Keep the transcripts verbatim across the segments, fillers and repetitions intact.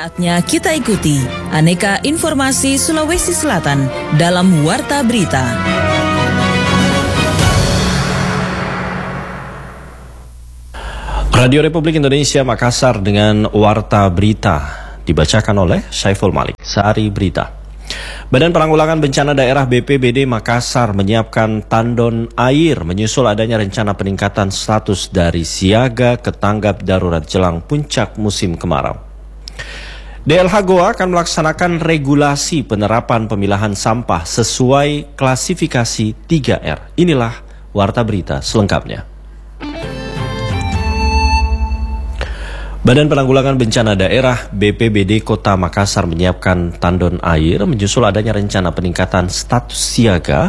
Saatnya kita ikuti aneka informasi Sulawesi Selatan dalam Warta Berita. Radio Republik Indonesia Makassar dengan Warta Berita dibacakan oleh Saiful Malik. Sehari Berita. Badan Penanggulangan Bencana Daerah B P B D Makassar menyiapkan tandon air menyusul adanya rencana peningkatan status dari siaga ke tanggap darurat jelang puncak musim kemarau. D L H Goa akan melaksanakan regulasi penerapan pemilahan sampah sesuai klasifikasi tiga R. Inilah Warta Berita selengkapnya. Badan Penanggulangan Bencana Daerah B P B D Kota Makassar menyiapkan tandon air menyusul adanya rencana peningkatan status siaga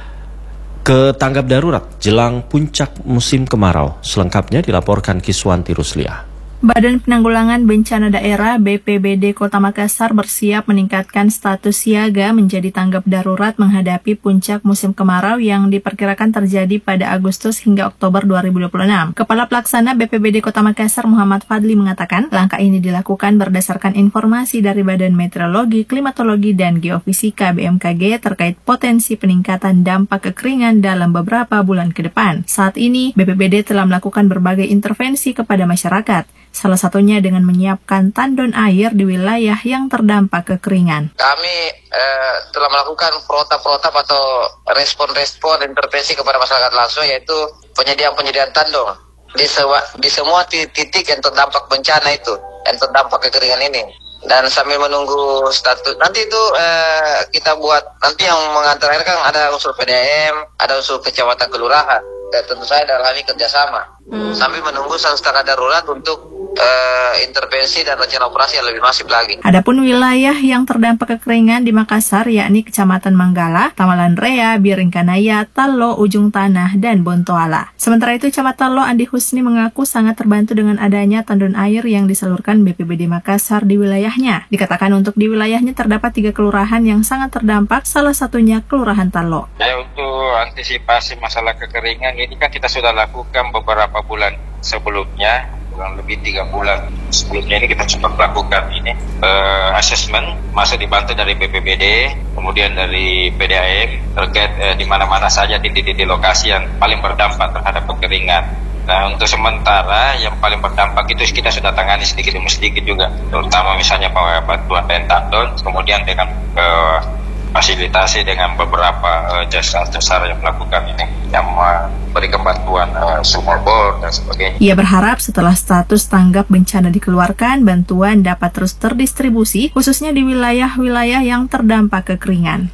ke tanggap darurat jelang puncak musim kemarau. Selengkapnya dilaporkan Kiswanti Ruslia. Badan Penanggulangan Bencana Daerah B P B D Kota Makassar bersiap meningkatkan status siaga menjadi tanggap darurat menghadapi puncak musim kemarau yang diperkirakan terjadi pada Agustus hingga Oktober dua ribu dua puluh enam. Kepala Pelaksana B P B D Kota Makassar Muhammad Fadli mengatakan langkah ini dilakukan berdasarkan informasi dari Badan Meteorologi, Klimatologi, dan Geofisika B M K G terkait potensi peningkatan dampak kekeringan dalam beberapa bulan ke depan. Saat ini, B P B D telah melakukan berbagai intervensi kepada masyarakat. Salah satunya dengan menyiapkan tandon air di wilayah yang terdampak kekeringan. Kami eh, telah melakukan protap-protap atau respon-respon intervensi kepada masyarakat langsung, yaitu penyediaan-penyediaan tandon di, sewa, di semua titik yang terdampak bencana itu, yang terdampak kekeringan ini. Dan sambil menunggu status, nanti itu eh, kita buat, nanti yang mengantar air kan ada unsur P D M, ada unsur kecamatan kelurahan, dan tentu saja dalam hal ini kerjasama. Hmm. Sambil menunggu status tanggap darurat untuk Uh, intervensi dan rencana operasi yang lebih masif lagi. Adapun wilayah yang terdampak kekeringan di Makassar yakni Kecamatan Manggala, Tamalan Rea, Biringkanaya, Tallo, Ujung Tanah, dan Bontoala. Sementara itu, Camat Tallo Andi Husni mengaku sangat terbantu dengan adanya tandon air yang disalurkan B P B D Makassar di wilayahnya. Dikatakan untuk di wilayahnya terdapat tiga kelurahan yang sangat terdampak, salah satunya Kelurahan Tallo. Ya, untuk antisipasi masalah kekeringan ini kan kita sudah lakukan beberapa bulan sebelumnya. Kurang lebih tiga bulan sebelumnya ini kita coba melakukan ini uh, assessment, masih dibantu dari B P B D, kemudian dari P D A M terkait uh, di mana-mana saja titik-titik lokasi yang paling berdampak terhadap kekeringan. Nah, untuk sementara yang paling berdampak itu kita sudah tangani sedikit demi sedikit juga, terutama misalnya bantuan dan tandon, kemudian dengan uh, fasilitasi dengan beberapa uh, jasa-jasa yang melakukan ini, yang memberikan bantuan uh, sumur bor dan sebagainya. Ia berharap setelah status tanggap bencana dikeluarkan, bantuan dapat terus terdistribusi, khususnya di wilayah-wilayah yang terdampak kekeringan.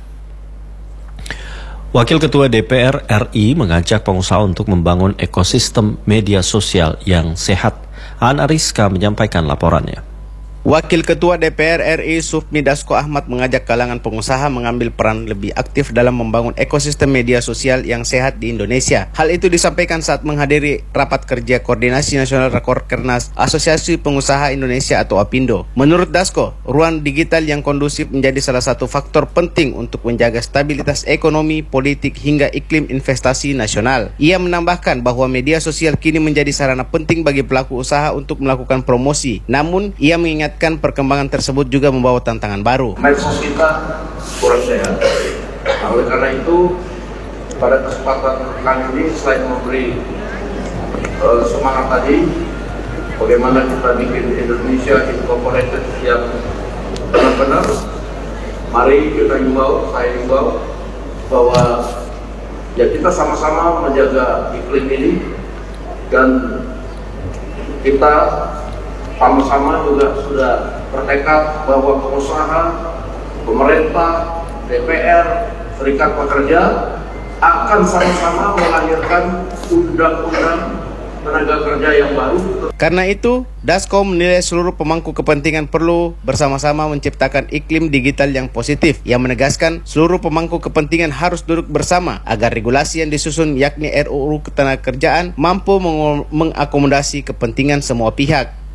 Wakil Ketua D P R R I mengajak pengusaha untuk membangun ekosistem media sosial yang sehat. Ana Rizka menyampaikan laporannya. Wakil Ketua D P R R I Sufmi Dasko Ahmad mengajak kalangan pengusaha mengambil peran lebih aktif dalam membangun ekosistem media sosial yang sehat di Indonesia. Hal itu disampaikan saat menghadiri Rapat Kerja Koordinasi Nasional Rakorkernas Asosiasi Pengusaha Indonesia atau APindo. Menurut Dasko, ruang digital yang kondusif menjadi salah satu faktor penting untuk menjaga stabilitas ekonomi, politik, hingga iklim investasi nasional. Ia menambahkan bahwa media sosial kini menjadi sarana penting bagi pelaku usaha untuk melakukan promosi. Namun, ia mengingat perkembangan tersebut juga membawa tantangan baru. Medsos kita kurang sehat. Nah, oleh karena itu, pada kesempatan kali ini selain memberi uh, semangat tadi, bagaimana kita bikin Indonesia incorporated yang benar-benar, mari kita imbau, saya imbau bahwa ya kita sama-sama menjaga iklim ini dan kita sama-sama juga sudah bertekad bahwa pengusaha, pemerintah, D P R, serikat pekerja akan sama-sama melahirkan undang-undang tenaga kerja yang baru. Karena itu, Dasko menilai seluruh pemangku kepentingan perlu bersama-sama menciptakan iklim digital yang positif. Yang menegaskan seluruh pemangku kepentingan harus duduk bersama agar regulasi yang disusun yakni R U U Ketenagakerjaan mampu meng- mengakomodasi kepentingan semua pihak.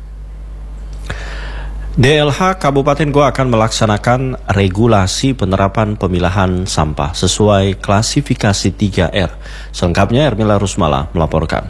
D L H Kabupaten Goa akan melaksanakan regulasi penerapan pemilahan sampah sesuai klasifikasi tiga R. Selengkapnya Ermila Rusmala melaporkan.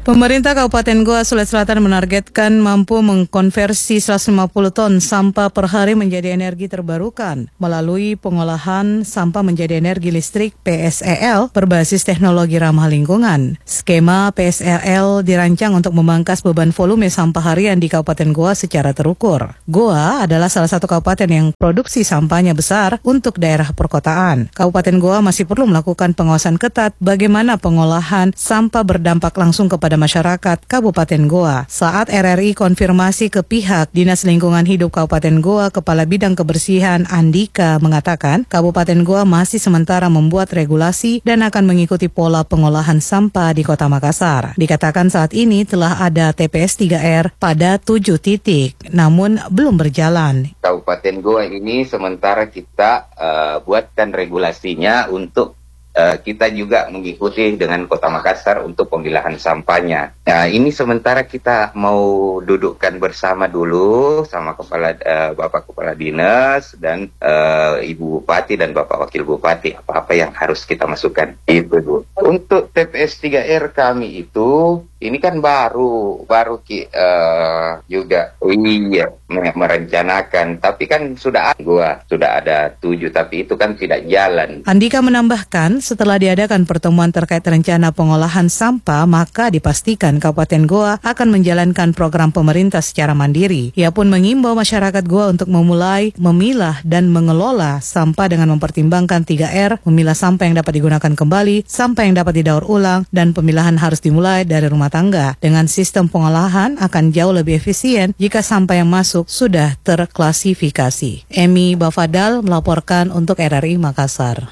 Pemerintah Kabupaten Goa, Sulawesi Selatan menargetkan mampu mengkonversi seratus lima puluh ton sampah per hari menjadi energi terbarukan melalui pengolahan sampah menjadi energi listrik P S E L berbasis teknologi ramah lingkungan. Skema P S E L dirancang untuk memangkas beban volume sampah harian di Kabupaten Goa secara terukur. Goa adalah salah satu kabupaten yang produksi sampahnya besar untuk daerah perkotaan. Kabupaten Goa masih perlu melakukan pengawasan ketat bagaimana pengolahan sampah berdampak langsung kepada masyarakat Kabupaten Goa. Saat R R I konfirmasi ke pihak Dinas Lingkungan Hidup Kabupaten Goa, Kepala Bidang Kebersihan Andika mengatakan Kabupaten Goa masih sementara membuat regulasi dan akan mengikuti pola pengolahan sampah di Kota Makassar. Dikatakan saat ini telah ada T P S tiga R pada tujuh titik, namun belum berjalan. Kabupaten Goa ini sementara kita uh, buatkan regulasinya untuk Uh, kita juga mengikuti dengan Kota Makassar untuk pemilahan sampahnya. Nah, ini sementara kita mau dudukkan bersama dulu sama kepala uh, Bapak Kepala Dinas dan uh, Ibu Bupati dan Bapak Wakil Bupati apa-apa yang harus kita masukkan. Itu dulu. Untuk T P S tiga R kami itu ini kan baru baru ki, uh, juga oh iya merencanakan, tapi kan sudah gua sudah ada tujuh, tapi itu kan tidak jalan. Andika menambahkan setelah diadakan pertemuan terkait rencana pengolahan sampah, maka dipastikan Kabupaten Goa akan menjalankan program pemerintah secara mandiri. Ia pun mengimbau masyarakat Goa untuk memulai memilah dan mengelola sampah dengan mempertimbangkan tiga R, memilah sampah yang dapat digunakan kembali, sampah yang dapat didaur ulang, dan pemilahan harus dimulai dari rumah tangga. Dengan sistem pengolahan akan jauh lebih efisien jika sampah yang masuk sudah terklasifikasi. Emi Bafadal melaporkan untuk R R I Makassar.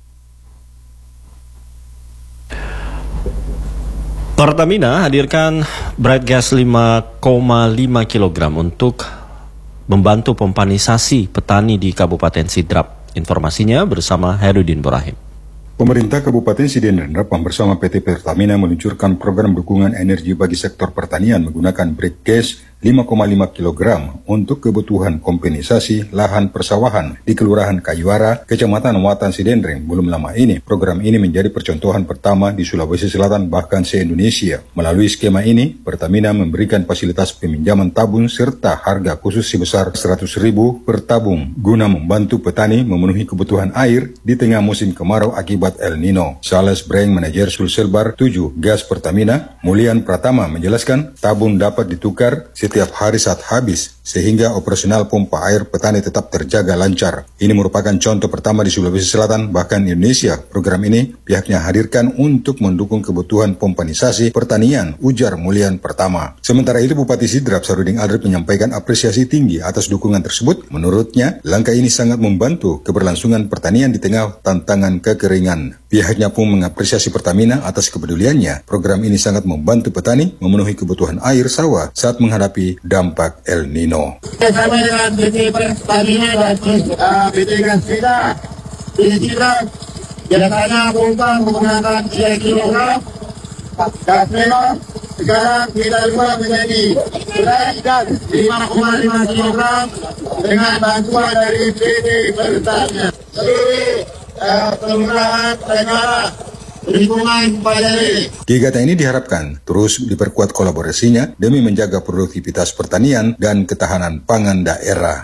Pertamina hadirkan bright gas lima koma lima kilogram untuk membantu pompanisasi petani di Kabupaten Sidrap. Informasinya bersama Herudin Borahim. Pemerintah Kabupaten Sidrap bersama P T Pertamina meluncurkan program dukungan energi bagi sektor pertanian menggunakan bright gas lima koma lima kilogram untuk kebutuhan kompensasi lahan persawahan di Kelurahan Kayuara, Kecamatan Watan Sidendreng. Belum lama ini, program ini menjadi percontohan pertama di Sulawesi Selatan bahkan se-Indonesia. Melalui skema ini, Pertamina memberikan fasilitas peminjaman tabung serta harga khusus sebesar seratus ribu per tabung guna membantu petani memenuhi kebutuhan air di tengah musim kemarau akibat El Nino. Sales Brand Manager Sulselbar tujuh Gas Pertamina, Mulian Pratama menjelaskan tabung dapat ditukar setiap hari saat habis, sehingga operasional pompa air petani tetap terjaga lancar. Ini merupakan contoh pertama di Sulawesi Selatan, bahkan Indonesia. Program ini pihaknya hadirkan untuk mendukung kebutuhan pompanisasi pertanian, ujar Mulian Pertama. Sementara itu, Bupati Sidrap Sarudin Aldrip menyampaikan apresiasi tinggi atas dukungan tersebut. Menurutnya, langkah ini sangat membantu keberlangsungan pertanian di tengah tantangan kekeringan. Pihaknya pun mengapresiasi Pertamina atas kepeduliannya. Program ini sangat membantu petani memenuhi kebutuhan air sawah saat menghadapi dampak El Nino. Bersama dengan B T Pertamina dan uh, B T Gas kita di Sidrap, biasanya pompa menggunakan tiga kilogram gas memang sekarang kita ubah menjadi gas lima koma lima kilogram dengan bantuan dari B T Pertamina. Seluruh uh, kelurahan Kayuara lingkungan Pajari. Kegiatan ini diharapkan terus diperkuat kolaborasinya demi menjaga produktivitas pertanian dan ketahanan pangan daerah.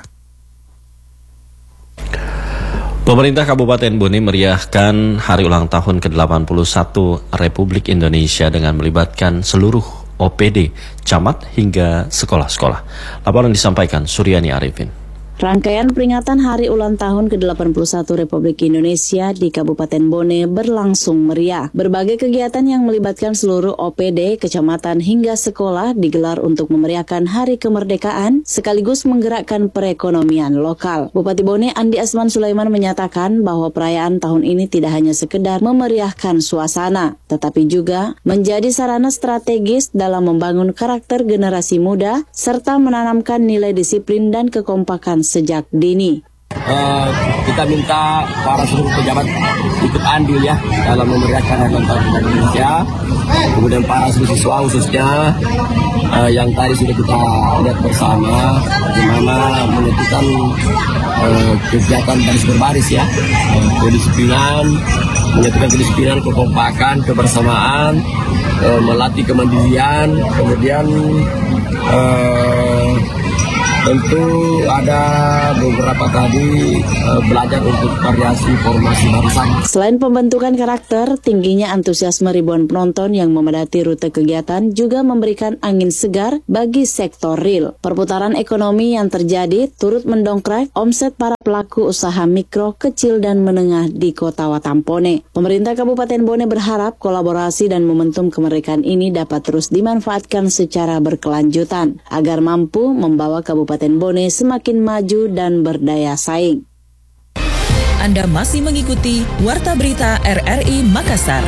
Pemerintah Kabupaten Bone meriahkan hari ulang tahun ke delapan puluh satu Republik Indonesia dengan melibatkan seluruh O P D, camat hingga sekolah-sekolah. Laporan disampaikan Suryani Arifin. Rangkaian peringatan Hari Ulang Tahun ke delapan puluh satu Republik Indonesia di Kabupaten Bone berlangsung meriah. Berbagai kegiatan yang melibatkan seluruh O P D, kecamatan hingga sekolah digelar untuk memeriahkan Hari Kemerdekaan sekaligus menggerakkan perekonomian lokal. Bupati Bone Andi Asman Sulaiman menyatakan bahwa perayaan tahun ini tidak hanya sekedar memeriahkan suasana, tetapi juga menjadi sarana strategis dalam membangun karakter generasi muda serta menanamkan nilai disiplin dan kekompakan sejak dini. Uh, kita minta para seluruh pejabat ikut andil ya dalam memeriahkan Hari Ulang Tahun Indonesia. Kemudian para siswa khususnya uh, yang tadi sudah kita lihat bersama bagaimana menentukan uh, kegiatan baris berbaris ya, uh, kedisiplinan, menyatukan kedisiplinan, kekompakan, kebersamaan, uh, melatih kemandirian, kemudian uh, tentu ada beberapa tadi uh, belajar untuk variasi formasi barisan. Selain pembentukan karakter, tingginya antusiasme ribuan penonton yang memadati rute kegiatan juga memberikan angin segar bagi sektor real. Perputaran ekonomi yang terjadi turut mendongkrak omset para pelaku usaha mikro, kecil, dan menengah di Kota Watampone. Pemerintah Kabupaten Bone berharap kolaborasi dan momentum kemerdekaan ini dapat terus dimanfaatkan secara berkelanjutan agar mampu membawa Kabupaten Bone semakin maju dan berdaya saing. Anda masih mengikuti Warta Berita R R I Makassar.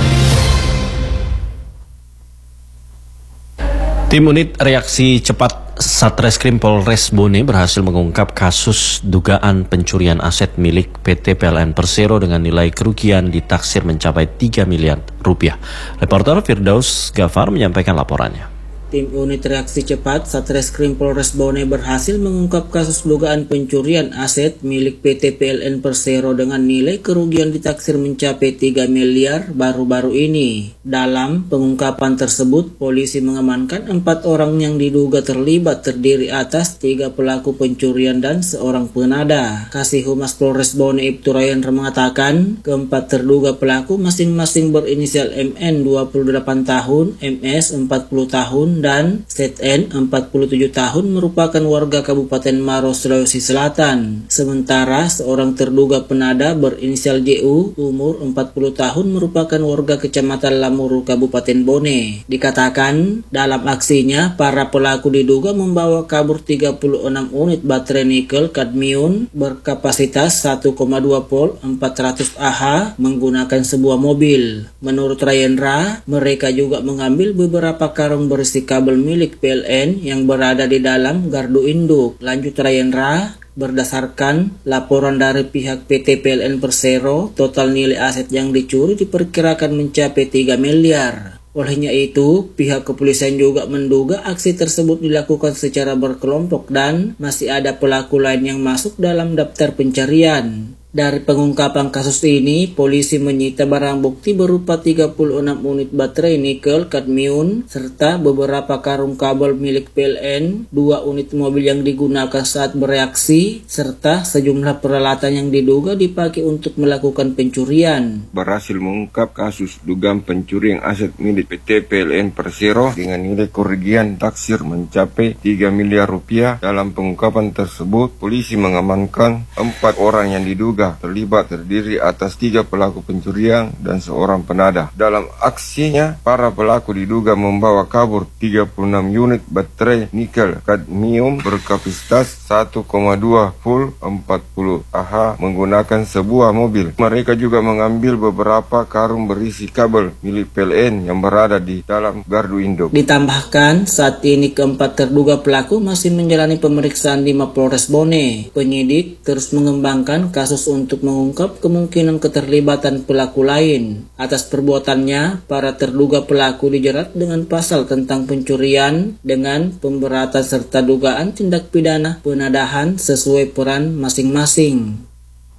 Tim Unit Reaksi Cepat Satreskrim Polres Bone berhasil mengungkap kasus dugaan pencurian aset milik P T P L N Persero dengan nilai kerugian ditaksir mencapai tiga miliar rupiah. Reporter Firdaus Gafar menyampaikan laporannya. Tim Unit Reaksi Cepat Satreskrim Polres Bone berhasil mengungkap kasus dugaan pencurian aset milik P T P L N Persero dengan nilai kerugian ditaksir mencapai tiga miliar baru-baru ini. Dalam pengungkapan tersebut, polisi mengamankan empat orang yang diduga terlibat terdiri atas tiga pelaku pencurian dan seorang penada. Kasih Humas Polres Bone Ibtu Rayendra mengatakan, keempat terduga pelaku masing-masing berinisial M N dua puluh delapan tahun, M S empat puluh tahun, dan Z N empat puluh tujuh tahun merupakan warga Kabupaten Maros, Sulawesi Selatan. Sementara seorang terduga penada berinisial J U umur empat puluh tahun merupakan warga Kecamatan Lamuru, Kabupaten Bone. Dikatakan dalam aksinya para pelaku diduga membawa kabur tiga puluh enam unit baterai nikel kadmium berkapasitas satu koma dua volt empat ratus Ah menggunakan sebuah mobil. Menurut Rayendra, mereka juga mengambil beberapa karung berisi kabel milik P L N yang berada di dalam gardu induk. Lanjut Rayendra, berdasarkan laporan dari pihak P T P L N Persero, total nilai aset yang dicuri diperkirakan mencapai tiga miliar. Olehnya itu, pihak kepolisian juga menduga aksi tersebut dilakukan secara berkelompok dan masih ada pelaku lain yang masuk dalam daftar pencarian. Dari pengungkapan kasus ini, polisi menyita barang bukti berupa tiga puluh enam unit baterai nikel kadmium serta beberapa karung kabel milik P L N, dua unit mobil yang digunakan saat bereaksi, serta sejumlah peralatan yang diduga dipakai untuk melakukan pencurian. Berhasil mengungkap kasus dugaan pencurian aset milik P T P L N Persero dengan nilai kerugian taksir mencapai tiga miliar rupiah. Dalam pengungkapan tersebut, polisi mengamankan empat orang yang diduga terlibat terdiri atas tiga pelaku pencurian dan seorang penada. Dalam aksinya, para pelaku diduga membawa kabur tiga puluh enam unit baterai nikel kadmium berkapasitas satu koma dua volt empat puluh Ah menggunakan sebuah mobil. Mereka juga mengambil beberapa karung berisi kabel milik P L N yang berada di dalam gardu induk. Ditambahkan, saat ini keempat terduga pelaku masih menjalani pemeriksaan di Mapolres Bone. Penyidik terus mengembangkan kasus untuk mengungkap kemungkinan keterlibatan pelaku lain. Atas perbuatannya, para terduga pelaku dijerat dengan pasal tentang pencurian dengan pemberatan serta dugaan tindak pidana penadahan sesuai peran masing-masing.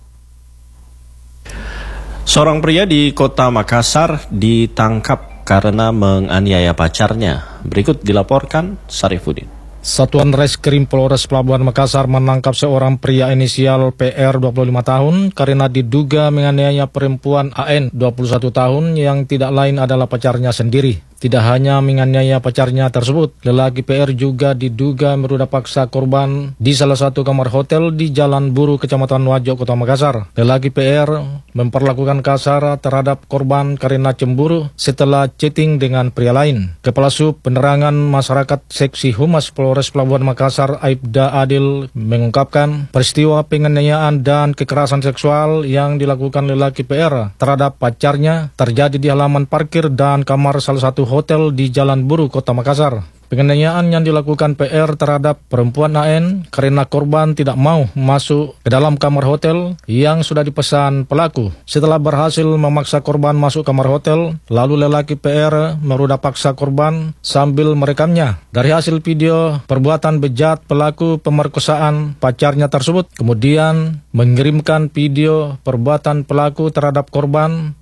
Seorang pria di Kota Makassar ditangkap karena menganiaya pacarnya. Berikut dilaporkan Sarifudin. Satuan Reskrim Polres Pelabuhan Makassar menangkap seorang pria inisial P R dua puluh lima tahun karena diduga menganiaya perempuan A N dua puluh satu tahun yang tidak lain adalah pacarnya sendiri. Tidak hanya menganiaya pacarnya tersebut, lelaki P R juga diduga meruda paksa korban di salah satu kamar hotel di Jalan Buru, Kecamatan Wajo, Kota Makassar. Lelaki P R memperlakukan kasar terhadap korban karena cemburu setelah chatting dengan pria lain. Kepala Sub Penerangan Masyarakat Seksi Humas Polres Pelabuhan Makassar, Aibda Adil, mengungkapkan peristiwa penganiayaan dan kekerasan seksual yang dilakukan lelaki P R terhadap pacarnya terjadi di halaman parkir dan kamar salah satu hotel di Jalan Buru, Kota Makassar. Penganiayaan yang dilakukan P R terhadap perempuan A N karena korban tidak mau masuk ke dalam kamar hotel yang sudah dipesan pelaku. Setelah berhasil memaksa korban masuk kamar hotel, lalu lelaki P R meruda paksa korban sambil merekamnya. Dari hasil video perbuatan bejat pelaku pemerkosaan pacarnya tersebut, kemudian mengirimkan video perbuatan pelaku terhadap korban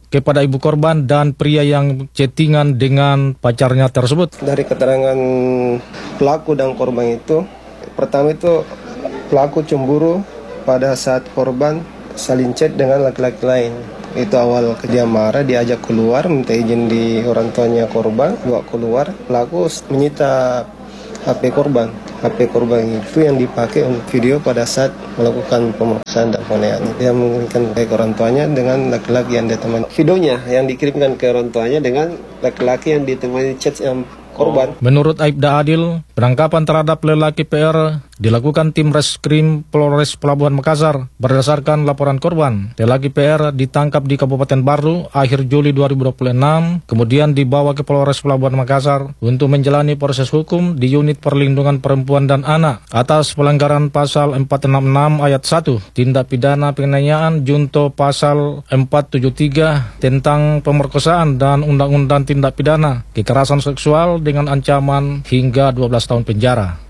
kepada ibu korban dan pria yang chattingan dengan pacarnya tersebut. Dari keterangan pelaku dan korban itu, pertama itu pelaku cemburu pada saat korban saling chat dengan laki-laki lain. Itu awal dia marah, diajak keluar, minta izin di orang tuanya korban, bawa keluar. Pelaku menyita H P korban. H P korban itu yang dipakai untuk video pada saat melakukan pemerkosaan dan penganiayaan. Dia mengirimkan ke orang tuanya dengan laki-laki yang ditemani. Videonya yang dikirimkan ke orang tuanya dengan laki-laki yang ditemani chat yang korban. Menurut Aibda Adil, penangkapan terhadap lelaki P R dilakukan tim Reskrim Polres Pelabuhan Makassar berdasarkan laporan korban. Lelaki P R ditangkap di Kabupaten Baru akhir Juli dua ribu dua puluh enam, kemudian dibawa ke Polres Pelabuhan Makassar untuk menjalani proses hukum di Unit Perlindungan Perempuan dan Anak atas pelanggaran pasal empat enam enam ayat satu tindak pidana penganiayaan junto pasal empat tujuh tiga tentang pemerkosaan dan Undang-Undang Tindak Pidana Kekerasan Seksual dengan ancaman hingga dua belas tahun penjara.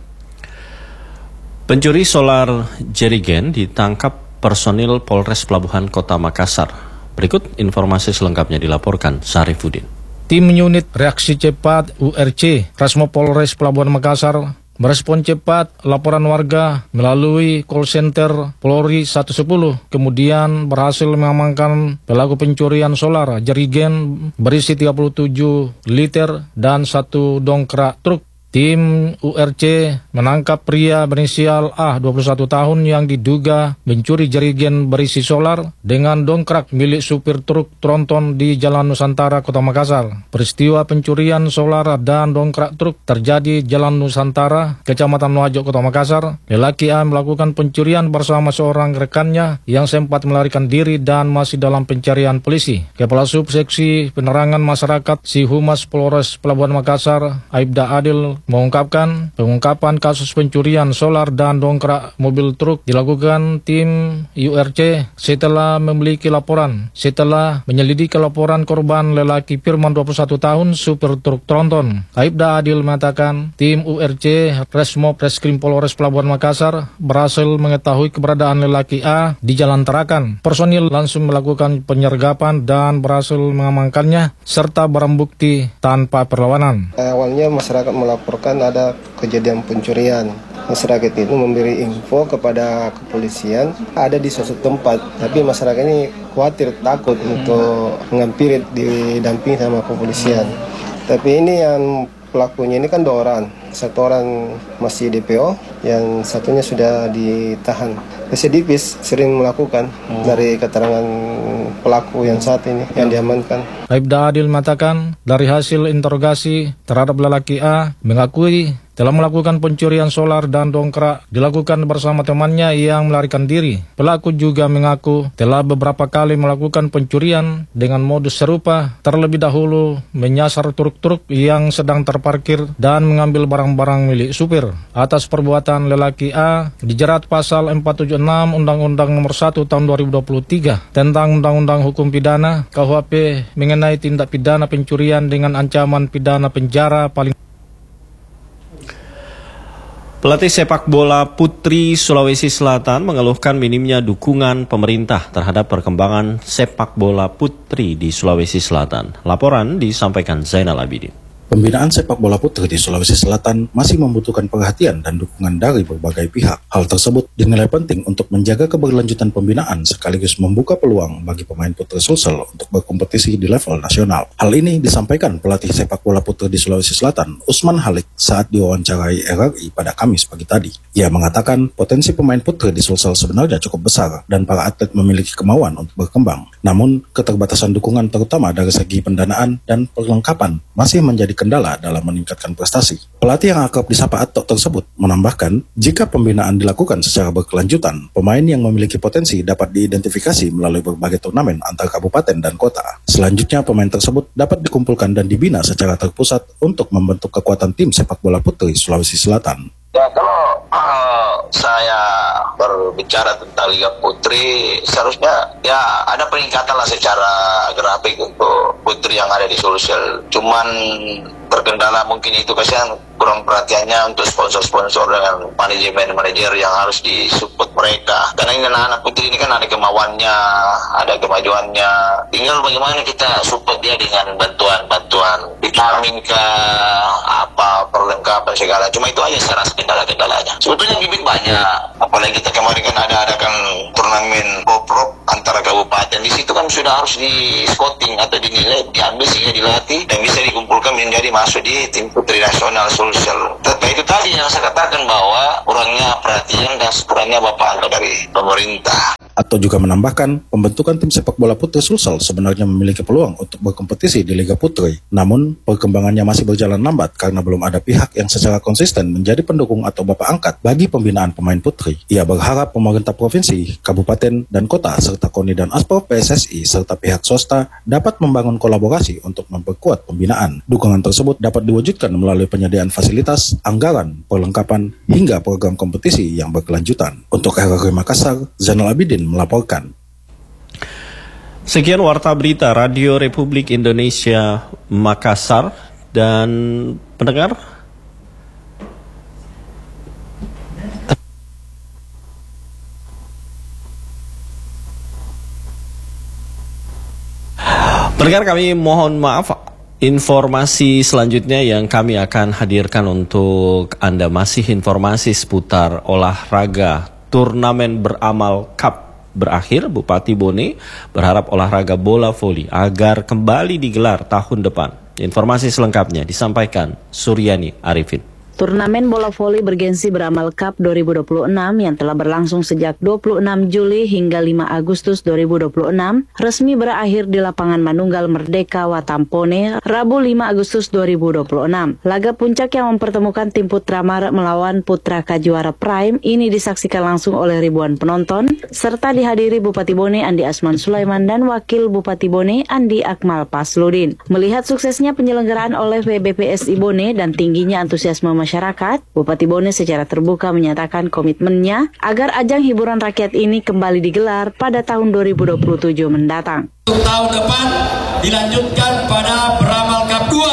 Pencuri solar jerigen ditangkap personil Polres Pelabuhan Kota Makassar. Berikut informasi selengkapnya dilaporkan Syarifuddin. Tim unit reaksi cepat U R C Resmo Polres Pelabuhan Makassar merespon cepat laporan warga melalui call center Polri seratus sepuluh, kemudian berhasil mengamankan pelaku pencurian solar jerigen berisi tiga puluh tujuh liter dan satu dongkrak truk. Tim U R C menangkap pria berinisial A, dua puluh satu tahun yang diduga mencuri jerigen berisi solar dengan dongkrak milik supir truk tronton di Jalan Nusantara, Kota Makassar. Peristiwa pencurian solar dan dongkrak truk terjadi Jalan Nusantara, Kecamatan Nuajo, Kota Makassar. Lelaki A melakukan pencurian bersama seorang rekannya yang sempat melarikan diri dan masih dalam pencarian polisi. Kepala Subseksi Penerangan Masyarakat Si Humas Polres Pelabuhan Makassar, Aibda Adil, mengungkapkan pengungkapan kasus pencurian solar dan dongkrak mobil truk dilakukan tim U R C setelah memiliki laporan. Setelah menyelidiki laporan korban lelaki Firman dua puluh satu tahun supir truk tronton, Aibda Adil mengatakan tim U R C Resmo Reskrim Polres Pelabuhan Makassar berhasil mengetahui keberadaan lelaki A di Jalan Tarakan. Personil langsung melakukan penyergapan dan berhasil mengamankannya serta barang bukti tanpa perlawanan. Awalnya masyarakat melaporkan ada kejadian pencurian. Masyarakat itu memberi info kepada kepolisian ada di suatu tempat, tapi masyarakat ini khawatir, takut hmm. untuk menghampiri didampingi sama kepolisian. Hmm. Tapi ini yang pelakunya ini kan dua orang, satu orang masih D P O, yang satunya sudah ditahan. Residivis sering melakukan hmm. dari keterangan pelaku yang saat ini yang diamankan. Aibda Adil mengatakan dari hasil interogasi terhadap lelaki A mengakui telah melakukan pencurian solar dan dongkrak dilakukan bersama temannya yang melarikan diri. Pelaku juga mengaku telah beberapa kali melakukan pencurian dengan modus serupa, terlebih dahulu menyasar truk-truk yang sedang terparkir dan mengambil barang-barang milik supir. Atas perbuatan lelaki A dijerat pasal empat tujuh enam Undang-Undang Nomor satu Tahun dua ribu dua puluh tiga tentang Undang-Undang Hukum Pidana K U H P mengenai tindak pidana pencurian dengan ancaman pidana penjara paling. Pelatih sepak bola putri Sulawesi Selatan mengeluhkan minimnya dukungan pemerintah terhadap perkembangan sepak bola putri di Sulawesi Selatan. Laporan disampaikan Zainal Abidin. Pembinaan sepak bola putri di Sulawesi Selatan masih membutuhkan perhatian dan dukungan dari berbagai pihak. Hal tersebut dinilai penting untuk menjaga keberlanjutan pembinaan sekaligus membuka peluang bagi pemain putri Sulsel untuk berkompetisi di level nasional. Hal ini disampaikan pelatih sepak bola putri di Sulawesi Selatan, Usman Halik, saat diwawancarai R R I pada Kamis pagi tadi. Ia mengatakan potensi pemain putri di Sulsel sebenarnya cukup besar dan para atlet memiliki kemauan untuk berkembang. Namun, keterbatasan dukungan terutama dari segi pendanaan dan perlengkapan masih menjadi kendala dalam meningkatkan prestasi. Pelatih yang akrab disapa Atok tersebut menambahkan, jika pembinaan dilakukan secara berkelanjutan, pemain yang memiliki potensi dapat diidentifikasi melalui berbagai turnamen antar kabupaten dan kota. Selanjutnya, pemain tersebut dapat dikumpulkan dan dibina secara terpusat untuk membentuk kekuatan tim sepak bola putri Sulawesi Selatan. Ya, kalau uh, saya berbicara tentang Liga Putri, seharusnya ya ada peningkatan lah secara grafik untuk putri yang ada di Sulsel. Cuman terkendala mungkin itu kasihan kurang perhatiannya untuk sponsor-sponsor dengan manajemen-manajer yang harus disupport mereka. Karena ini anak-anak putri ini kan ada kemauannya, ada kemajuannya. Tinggal bagaimana kita support dia dengan bantuan-bantuan vitamin ke apa perlengkapan segala. Cuma itu aja saya rasa kendala-kendalanya. Sebetulnya bibit banyak. Apalagi kita kemarin kan ada adakan turnamen Boprok antara kabupaten. Di situ kan sudah harus di scouting atau dinilai, diambil sehingga dilatih dan bisa dikumpulkan menjadi masuk di tim putri nasional Sulsel. Tetapi itu tadi yang saya katakan bahwa kurangnya perhatian dan kurangnya bapak angka dari pemerintah. Atau juga menambahkan, pembentukan tim sepak bola putri Sulsel sebenarnya memiliki peluang untuk berkompetisi di Liga Putri. Namun, perkembangannya masih berjalan lambat karena belum ada pihak yang secara konsisten menjadi pendukung atau bapak angkat bagi pembinaan pemain putri. Ia berharap pemerintah provinsi, kabupaten, dan kota, serta KONI dan Asprov P S S I, serta pihak swasta dapat membangun kolaborasi untuk memperkuat pembinaan. Dukungan tersebut dapat diwujudkan melalui penyediaan fasilitas, anggaran, perlengkapan, hingga program kompetisi yang berkelanjutan. Untuk R R I Makassar, Zainal Abidin melaporkan. Sekian Warta Berita Radio Republik Indonesia Makassar. Dan pendengar, pendengar kami mohon maaf, informasi selanjutnya yang kami akan hadirkan untuk Anda masih informasi seputar olahraga. Turnamen Beramal Cup berakhir. Bupati Bone berharap olahraga bola voli agar kembali digelar tahun depan. Informasi selengkapnya disampaikan Suryani Arifin. Turnamen bola voli bergensi Beramal Cup dua ribu dua puluh enam yang telah berlangsung sejak dua puluh enam Juli hingga lima Agustus dua ribu dua puluh enam resmi berakhir di lapangan Manunggal Merdeka Watampone Rabu lima Agustus dua ribu dua puluh enam. Laga puncak yang mempertemukan tim Putra Mar melawan Putra Kajuara Prime ini disaksikan langsung oleh ribuan penonton serta dihadiri Bupati Bone Andi Asman Sulaiman dan Wakil Bupati Bone Andi Akmal Pasludin. Melihat suksesnya penyelenggaraan oleh P B P S I Bone dan tingginya antusiasme masyarakat, Bupati Bone secara terbuka menyatakan komitmennya agar ajang hiburan rakyat ini kembali digelar pada tahun dua ribu dua puluh tujuh mendatang. Untuk tahun depan dilanjutkan pada Beramal Cup dua.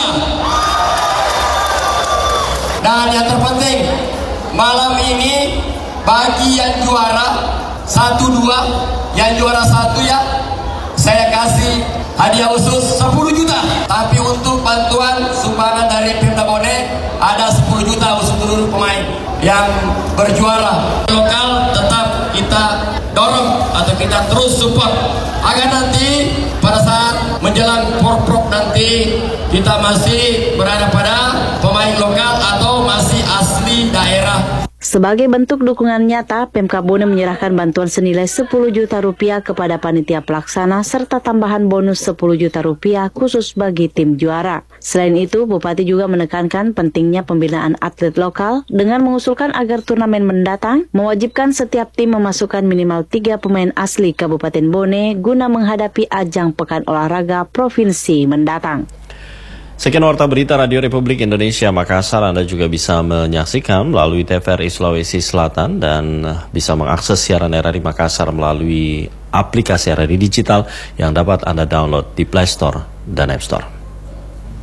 Dan yang terpenting, malam ini bagi yang juara satu dua, yang juara satu ya, saya kasih hadiah khusus sepuluh juta. Tapi untuk bantuan sumbangan dari Pemda Bone ada sepuluh juta untuk seluruh pemain yang berjuara. Lokal tetap kita dorong atau kita terus support agar nanti pada saat menjelang Porprov nanti kita masih berada pada pemain lokal atau masih asli daerah. Sebagai bentuk dukungan nyata, Pemkab Bone menyerahkan bantuan senilai sepuluh juta rupiah kepada panitia pelaksana serta tambahan bonus sepuluh juta rupiah khusus bagi tim juara. Selain itu, Bupati juga menekankan pentingnya pembinaan atlet lokal dengan mengusulkan agar turnamen mendatang mewajibkan setiap tim memasukkan minimal tiga pemain asli Kabupaten Bone guna menghadapi ajang Pekan Olahraga Provinsi mendatang. Sekian Warta Berita Radio Republik Indonesia Makassar. Anda juga bisa menyaksikan melalui T V R I Sulawesi Selatan dan bisa mengakses siaran R R I Makassar melalui aplikasi R R I Digital yang dapat Anda download di Play Store dan App Store.